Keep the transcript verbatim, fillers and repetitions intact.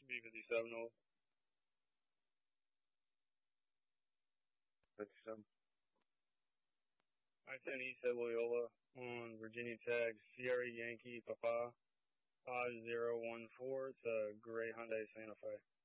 B fifty-seven over. fifty-seven. I ten East at Loyola on Virginia Tag Sierra Yankee Papa five zero one four. It's a gray Hyundai Santa Fe.